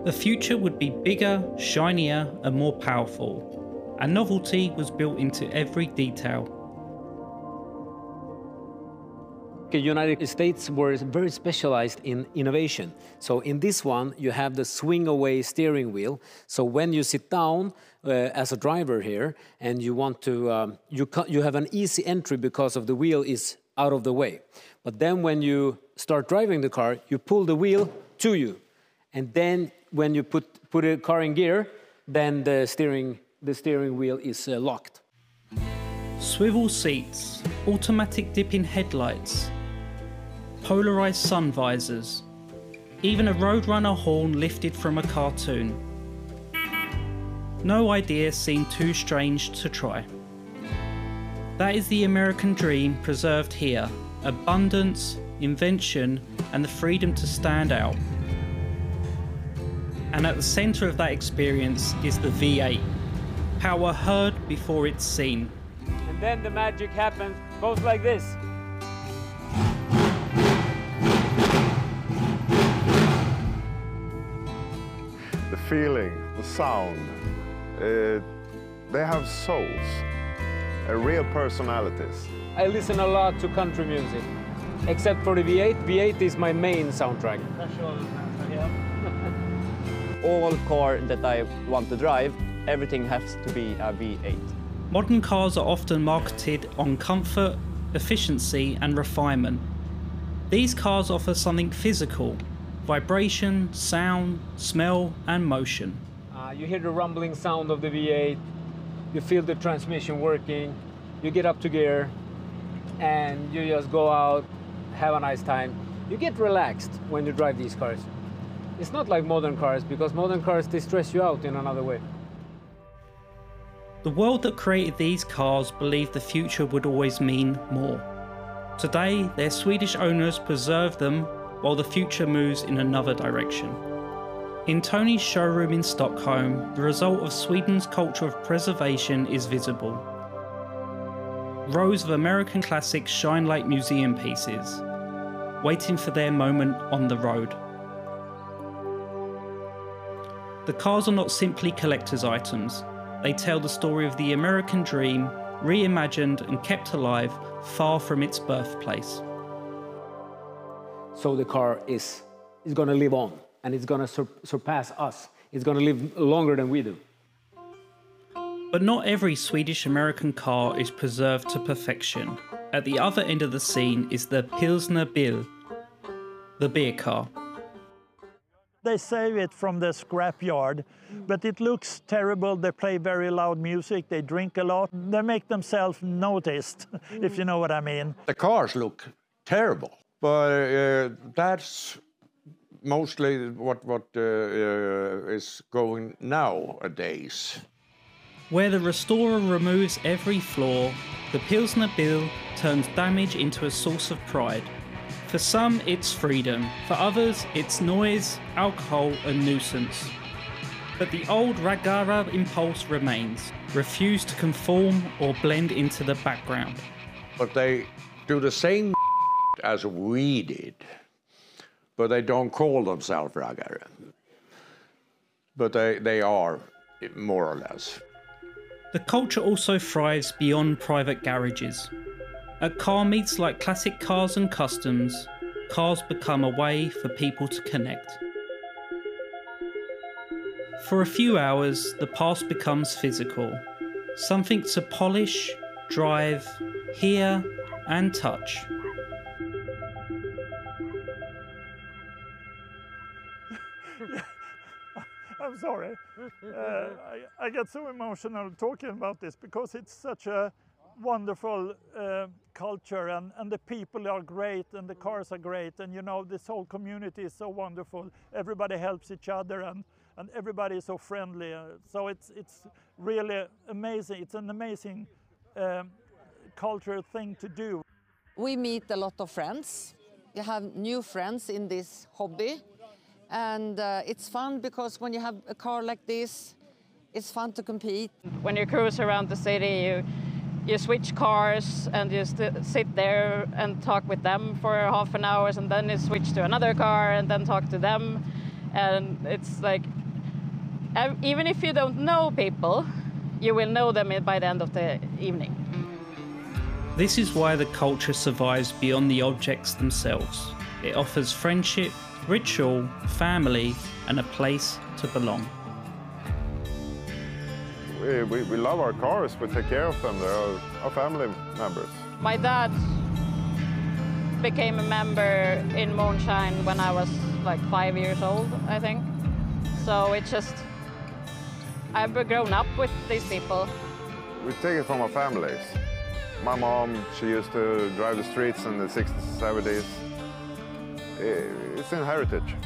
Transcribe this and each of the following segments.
The future would be bigger, shinier, and more powerful, and novelty was built into every detail. The United States were very specialized in innovation. So in this one, you have the swing-away steering wheel. So when you sit down as a driver here, and you want to, you have an easy entry because of the wheel is out of the way. But then when you start driving the car, you pull the wheel to you, and then when you put a car in gear, then the steering wheel is locked. Swivel seats, automatic dipping headlights, polarized sun visors, even a Roadrunner horn lifted from a cartoon. No idea seemed too strange to try. That is the American dream preserved here: abundance, invention, and the freedom to stand out. And at the center of that experience is the V8. Power heard before it's seen. And then the magic happens, goes like this. The feeling, the sound, they have souls, real personalities. I listen a lot to country music, except for the V8. V8 is my main soundtrack. All car that I want to drive, everything has to be a V8. Modern cars are often marketed on comfort, efficiency, and refinement. These cars offer something physical: vibration, sound, smell, and motion. You hear the rumbling sound of the V8, you feel the transmission working, you get up to gear, and you just go out, have a nice time. You get relaxed when you drive these cars. It's not like modern cars, because modern cars, they stress you out in another way. The world that created these cars believed the future would always mean more. Today, their Swedish owners preserve them while the future moves in another direction. In Tony's showroom in Stockholm, the result of Sweden's culture of preservation is visible. Rows of American classics shine like museum pieces, waiting for their moment on the road. The cars are not simply collector's items. They tell the story of the American dream, reimagined and kept alive far from its birthplace. So the car is going to live on, and it's going to surpass us. It's going to live longer than we do. But not every Swedish-American car is preserved to perfection. At the other end of the scene is the Pilsner Bil, the beer car. They save it from the scrapyard, but it looks terrible. They play very loud music, they drink a lot. They make themselves noticed, if you know what I mean. The cars look terrible, but that's mostly what is going nowadays. Where the restorer removes every flaw, the Pilsner Bil turns damage into a source of pride. For some, it's freedom. For others, it's noise, alcohol, and nuisance. But the old Ragara impulse remains, refused to conform or blend into the background. But they do the same as we did, but they don't call themselves Ragara. But they are, more or less. The culture also thrives beyond private garages. At car meets like Classic Cars and Customs, cars become a way for people to connect. For a few hours, the past becomes physical. Something to polish, drive, hear, and touch. I'm sorry. I get so emotional talking about this because it's such a wonderful culture, and the people are great, and the cars are great, and you know, this whole community is so wonderful. Everybody helps each other, and everybody is so friendly. So it's really amazing. It's an amazing cultural thing to do. We meet a lot of friends. You have new friends in this hobby. And it's fun because when you have a car like this, it's fun to compete. When you cruise around the city, you switch cars and you sit there and talk with them for half an hour, and then you switch to another car and then talk to them. And it's like, even if you don't know people, you will know them by the end of the evening. This is why the culture survives beyond the objects themselves. It offers friendship, ritual, family, and a place to belong. We love our cars, we take care of them, they're our family members. My dad became a member in Moonshine when I was like 5 years old, I think. So it's just, I've grown up with these people. We take it from our families. My mom, she used to drive the streets in the 60s, 70s. It's in heritage.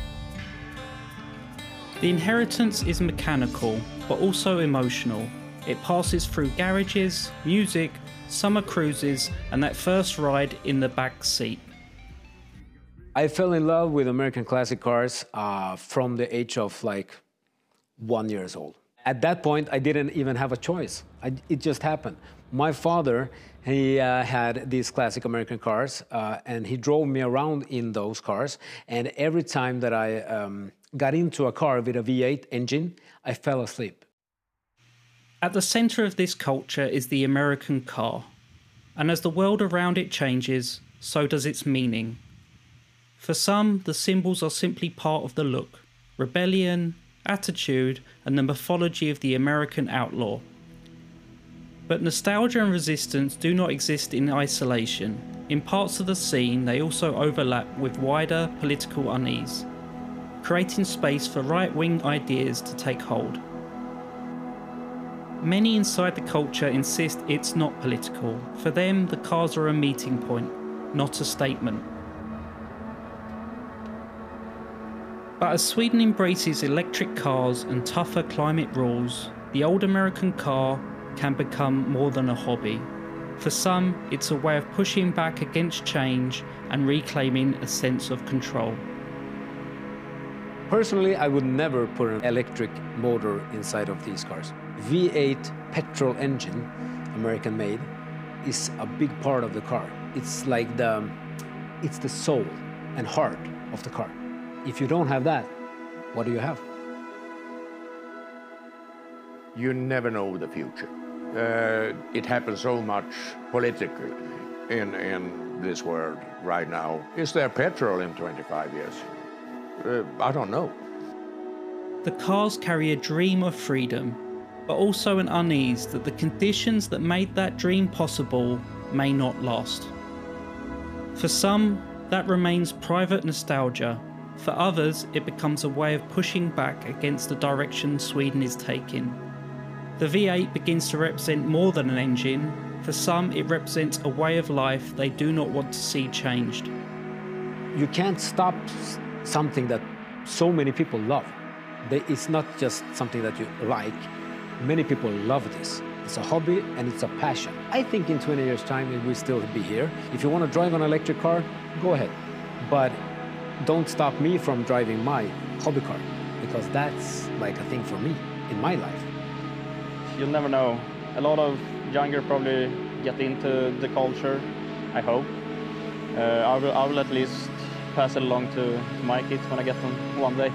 The inheritance is mechanical, but also emotional. It passes through garages, music, summer cruises, and that first ride in the back seat. I fell in love with American classic cars from the age of like 1 year old. At that point, I didn't even have a choice. It just happened. My father, he had these classic American cars, and he drove me around in those cars. And every time that I got into a car with a V8 engine, I fell asleep. At the centre of this culture is the American car. And as the world around it changes, so does its meaning. For some, the symbols are simply part of the look, rebellion, attitude, and the mythology of the American outlaw. But nostalgia and resistance do not exist in isolation. In parts of the scene, they also overlap with wider political unease, creating space for right-wing ideas to take hold. Many inside the culture insist it's not political. For them, the cars are a meeting point, not a statement. But as Sweden embraces electric cars and tougher climate rules, the old American car can become more than a hobby. For some, it's a way of pushing back against change and reclaiming a sense of control. Personally, I would never put an electric motor inside of these cars. V8 petrol engine, American made, is a big part of the car. It's like it's the soul and heart of the car. If you don't have that, what do you have? You never know the future. It happens so much politically in this world right now. Is there petrol in 25 years? I don't know. The cars carry a dream of freedom, but also an unease that the conditions that made that dream possible may not last. For some, that remains private nostalgia. For others, it becomes a way of pushing back against the direction Sweden is taking. The V8 begins to represent more than an engine. For some, it represents a way of life they do not want to see changed. You can't stop something that so many people love. It's not just something that you like. Many people love this. It's a hobby and it's a passion. I think in 20 years' time it will still be here. If you want to drive an electric car, go ahead. But don't stop me from driving my hobby car, because that's like a thing for me in my life. You'll never know. A lot of younger probably get into the culture, I hope. I will at least pass it along to my kids when I get them one day.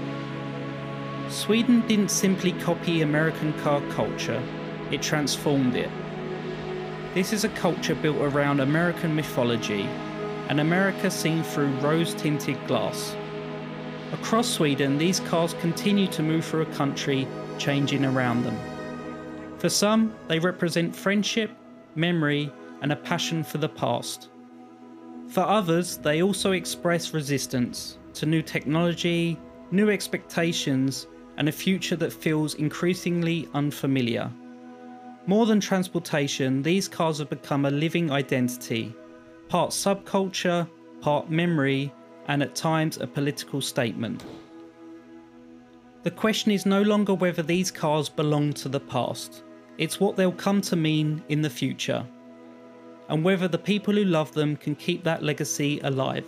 Sweden didn't simply copy American car culture, it transformed it. This is a culture built around American mythology, an America seen through rose-tinted glass. Across Sweden, these cars continue to move through a country, changing around them. For some, they represent friendship, memory, and a passion for the past. For others, they also express resistance to new technology, new expectations, and a future that feels increasingly unfamiliar. More than transportation, these cars have become a living identity, part subculture, part memory, and at times a political statement. The question is no longer whether these cars belong to the past, it's what they'll come to mean in the future, and whether the people who love them can keep that legacy alive.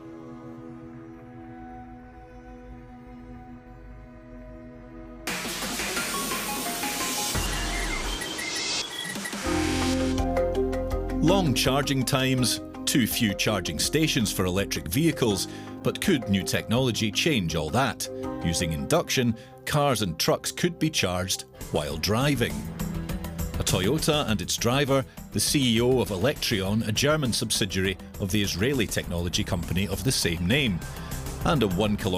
Long charging times, too few charging stations for electric vehicles, but could new technology change all that? Using induction, cars and trucks could be charged while driving. A Toyota and its driver, the CEO of Electrion, a German subsidiary of the Israeli technology company of the same name, and a 1 km